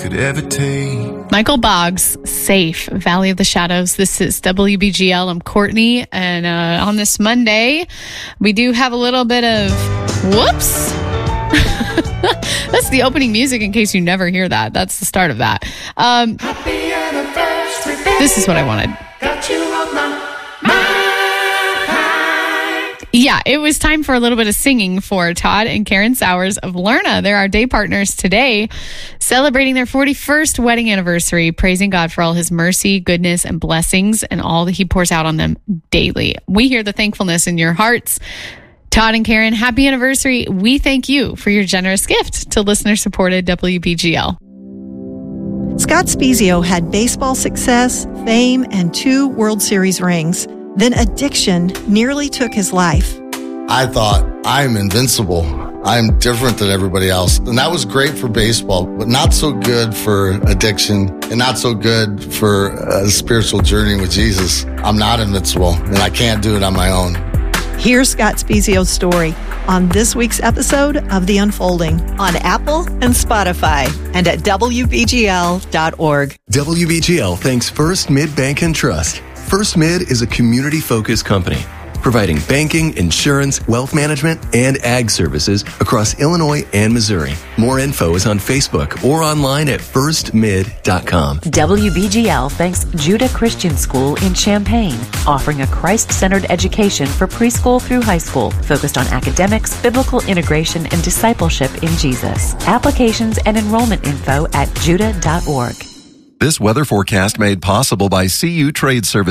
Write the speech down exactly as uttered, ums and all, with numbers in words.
could ever take. Michael Boggs, Safe, Valley of the Shadows. This is W B G L. I'm Courtney, and uh, on this Monday, we do have a little bit of whoops. That's the opening music in case you never hear that. That's the start of that. Um, this is what I wanted. Got you on my mind. Yeah, it was time for a little bit of singing for Todd and Karen Sowers of Lerna. They're our day partners today, celebrating their forty-first wedding anniversary, praising God for all his mercy, goodness, and blessings, and all that he pours out on them daily. We hear the thankfulness in your hearts. Todd and Karen, happy anniversary. We thank you for your generous gift to listener-supported W B G L. Scott Spiezio had baseball success, fame, and two World Series rings. Then addiction nearly took his life. I thought, I'm invincible. I'm different than everybody else. And that was great for baseball, but not so good for addiction and not so good for a spiritual journey with Jesus. I'm not invincible, and I can't do it on my own. Here's Scott Spiezio's story on this week's episode of The Unfolding on Apple and Spotify and at W B G L dot org. W B G L thanks First Mid Bank and Trust. First Mid is a community-focused company providing banking, insurance, wealth management, and ag services across Illinois and Missouri. More info is on Facebook or online at first mid dot com. W B G L thanks Judah Christian School in Champaign, offering a Christ-centered education for preschool through high school, focused on academics, biblical integration, and discipleship in Jesus. Applications and enrollment info at judah dot org. This weather forecast made possible by C U Trade Service.